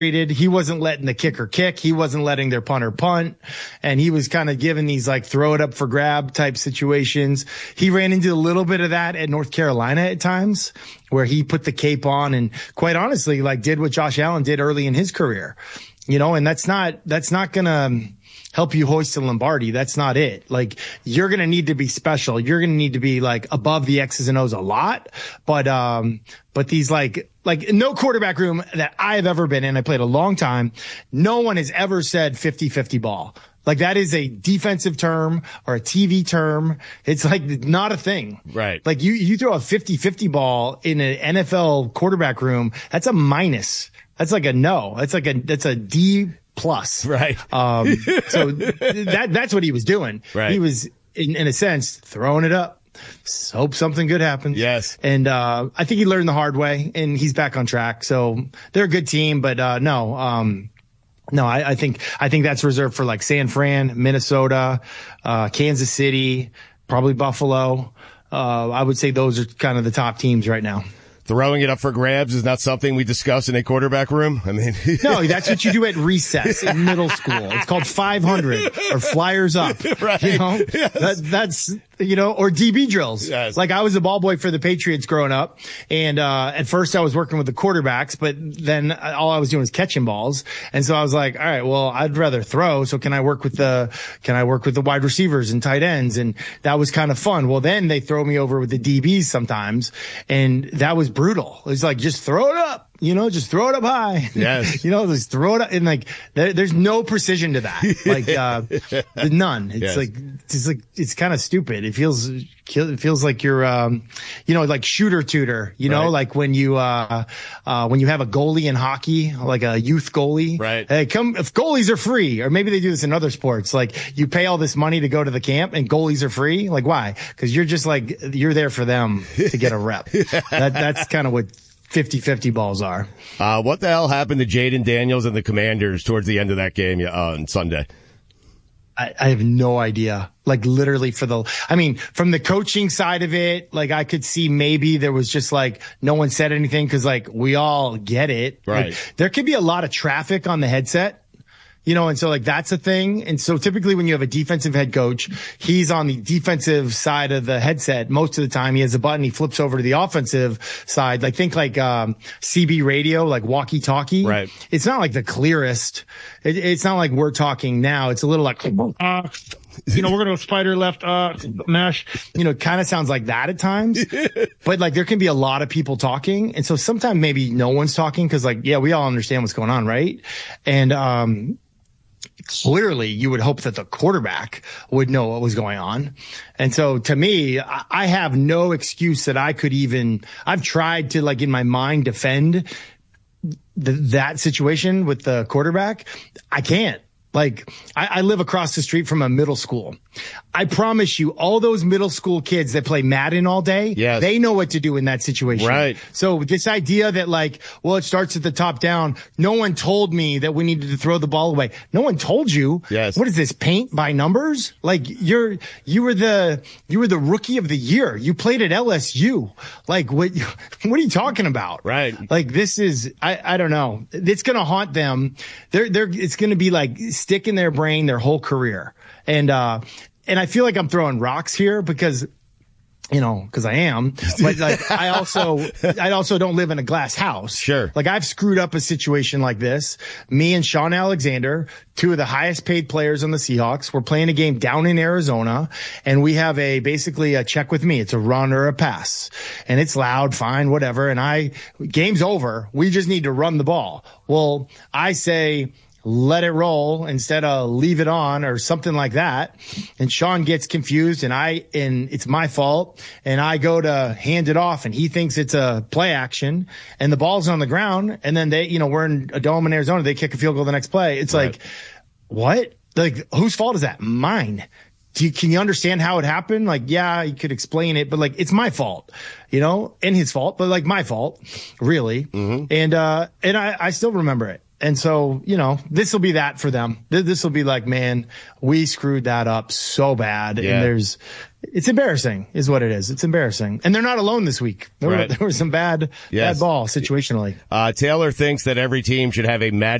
He wasn't letting the kicker kick. He wasn't letting their punter punt. And he was kind of giving these like throw it up for grab type situations. He ran into a little bit of that at North Carolina at times where he put the cape on and quite honestly, like did what Josh Allen did early in his career, and that's not going to help you hoist the Lombardi. That's not it. Like you're going to need to be special. You're going to need to be like above the X's and O's a lot. But these like no quarterback room that I've ever been in. I played a long time. No one has ever said 50-50 ball. Like that is a defensive term or a TV term. It's like not a thing. Right. Like you throw a 50-50 ball in an NFL quarterback room. That's a minus. That's like a no. That's a D plus. Right. So that's what he was doing. Right. He was in a sense throwing it up. Hope something good happens. Yes. And, I think he learned the hard way and he's back on track. So they're a good team, but, no, I think that's reserved for like San Fran, Minnesota, Kansas City, probably Buffalo. I would say those are kind of the top teams right now. Throwing it up for grabs is not something we discuss in a quarterback room. I mean, no, that's what you do at recess in middle school. It's called 500 or flyers up. Right. Yes. That's or DB drills. Yes. Like I was a ball boy for the Patriots growing up. And, at first I was working with the quarterbacks, but then all I was doing was catching balls. And so I was like, all right, well, I'd rather throw. So can I work with the wide receivers and tight ends? And that was kind of fun. Well, then they throw me over with the DBs sometimes. And that was brutal. It was like, just throw it up. Just throw it up high. Yes. Just throw it up. And like, there's no precision to that. Like, none. It's yes. It's kind of stupid. It feels like you're, like shooter tutor, right. Like when you have a goalie in hockey, like a youth goalie. Right. Hey, if goalies are free, or maybe they do this in other sports, like you pay all this money to go to the camp and goalies are free. Like why? Cause you're just like, you're there for them to get a rep. That's kind of what 50-50 balls are. What the hell happened to Jaden Daniels and the Commanders towards the end of that game on Sunday? I have no idea. Like literally from the coaching side of it, like I could see maybe there was just like no one said anything because like we all get it. Right. Like, there could be a lot of traffic on the headset. And so like that's a thing. And so typically when you have a defensive head coach, he's on the defensive side of the headset. Most of the time he has a button. He flips over to the offensive side. Like think like, CB radio, like walkie talkie. Right. It's not like the clearest. It's not like we're talking now. It's a little like, we're going to go spider left, mesh, kind of sounds like that at times, but like there can be a lot of people talking. And so sometimes maybe no one's talking because like, yeah, we all understand what's going on. Right. And, clearly you would hope that the quarterback would know what was going on. And so to me, I have no excuse that I've tried to like in my mind defend that situation with the quarterback. I can't. Like, I live across the street from a middle school. I promise you, all those middle school kids that play Madden all day, yes. They know what to do in that situation. Right. So this idea that like, well, it starts at the top down. No one told me that we needed to throw the ball away. No one told you. Yes. What is this, paint by numbers? Like you were the rookie of the year. You played at LSU. Like what are you talking about? Right. Like this is, I don't know. It's going to haunt them. It's going to be like stick in their brain their whole career. And I feel like I'm throwing rocks here because I am, but like I also don't live in a glass house. Sure. Like I've screwed up a situation like this. Me and Sean Alexander, two of the highest paid players on the Seahawks, we're playing a game down in Arizona and we have basically a check with me. It's a run or a pass and it's loud, fine, whatever. And game's over. We just need to run the ball. Well, I say, let it roll instead of leave it on or something like that. And Sean gets confused and it's my fault. And I go to hand it off and he thinks it's a play action and the ball's on the ground. And then we're in a dome in Arizona. They kick a field goal the next play. It's right. Like, what? Like, whose fault is that? Mine. Can you understand how it happened? Like, yeah, you could explain it, but like, it's my fault, and his fault, but like my fault, really. Mm-hmm. And I still remember it. And so, this will be that for them. This will be like, man, we screwed that up so bad. Yeah. And it's embarrassing is what it is. It's embarrassing. And they're not alone this week. There were some bad ball situationally. Taylor thinks that every team should have a